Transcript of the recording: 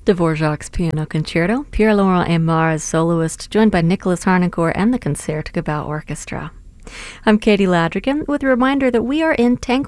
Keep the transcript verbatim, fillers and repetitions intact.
Dvorak's Piano Concerto, Pierre-Laurent Aimard as soloist, joined by Nicholas Harnoncourt and the Concertgebouw Orchestra. I'm Katie Ladrigan with a reminder that we are in Tango